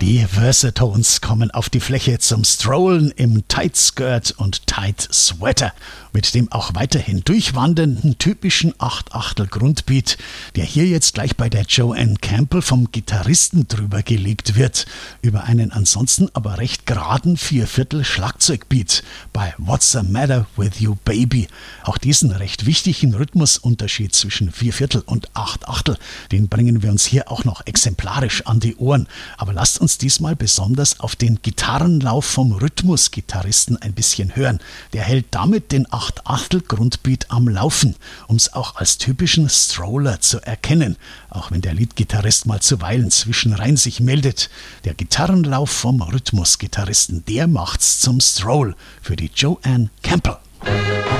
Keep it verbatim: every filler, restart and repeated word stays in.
Die Versatones kommen auf die Fläche zum Strollen im Tight Skirt und Tight Sweater mit dem auch weiterhin durchwandernden typischen acht-Achtel-Grundbeat, der hier jetzt gleich bei der Joanne Campbell vom Gitarristen drüber gelegt wird, über einen ansonsten aber recht geraden Vierviertel-Schlagzeugbeat bei What's the Matter with You Baby. Auch diesen recht wichtigen Rhythmusunterschied zwischen Vierviertel und Acht-Achtel, den bringen wir uns hier auch noch exemplarisch an die Ohren. Aber lasst uns diesmal besonders auf den Gitarrenlauf vom Rhythmusgitarristen ein bisschen hören. Der hält damit den Acht-Achtel-Grundbeat am Laufen, um es auch als typischen Stroller zu erkennen, auch wenn der Leadgitarrist mal zuweilen zwischenrein sich meldet. Der Gitarrenlauf vom Rhythmusgitarristen, der macht's zum Stroll für die Joanne Campbell.